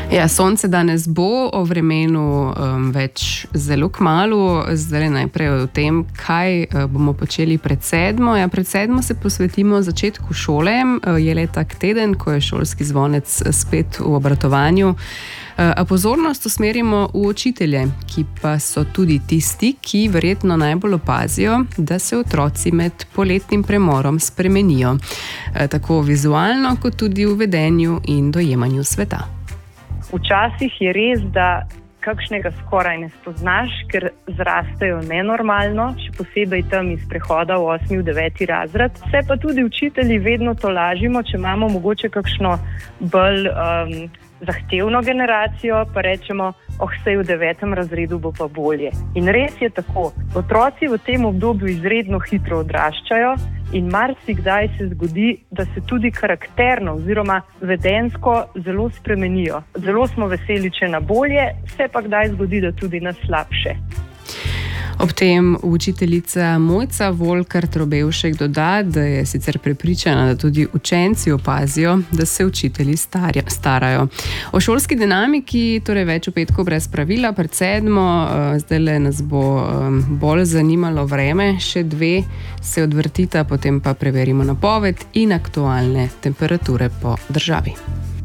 Ja, sonce danes bo, o vremenu več zelo kmalu. Zdaj najprej o tem, kaj bomo počeli pred sedmo. Ja, pred sedmo se posvetimo začetku šole. Je le tak teden, ko je šolski zvonec spet v obratovanju. A pozornost usmerimo v učitelje, ki pa so tudi tisti, ki verjetno najbolj opazijo, da se otroci med poletnim premorom spremenijo. Tako vizualno, kot tudi v vedenju in dojemanju sveta. Včasih je res, da kakšnega skoraj ne spoznaš, ker zrastejo nenormalno, še posebej tam iz prehoda v 8. v 9. razred. Se pa tudi učitelji vedno tolažimo, če imamo mogoče kakšno bolj zahtevno generacijo, pa rečemo, saj v 9. razredu bo pa bolje. In res je tako. Otroci v tem obdobju izredno hitro odraščajo in marsikdaj se zgodi, da se tudi karakterno oziroma vedenjsko zelo spremenijo. Zelo smo veseli, če na bolje, se pa kdaj zgodi, da tudi na slabše. Ob tem učiteljica Mojca Volkar-Trobevšek doda, da je sicer prepričana, da tudi učenci opazijo, da se učitelji starajo. O šolski dinamiki, torej več v petku brez pravila, pred sedmo, zdajle nas bo bolj zanimalo vreme, še 2 se odvrtita, potem pa preverimo napoved in aktualne temperature po državi.